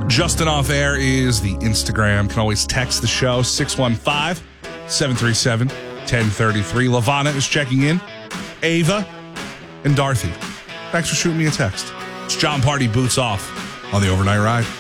Justin Off Air is the Instagram. Can always text the show, 615-737-1033. LaVonna is checking in. Ava and Dorothy. Thanks for shooting me a text. It's John Party Boots Off on the Overnight Ride.